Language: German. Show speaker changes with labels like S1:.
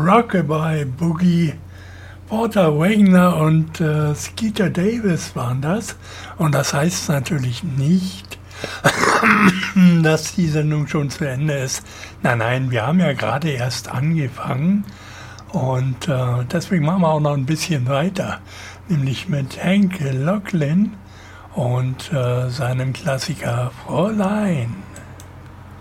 S1: Rockabye Boogie. Porter Wagoner und Skeeter Davis waren das. Und das heißt natürlich nicht, dass die Sendung schon zu Ende ist. Nein, wir haben ja gerade erst angefangen. Und deswegen machen wir auch noch ein bisschen weiter. Nämlich mit Hank Locklin und seinem Klassiker Fräulein.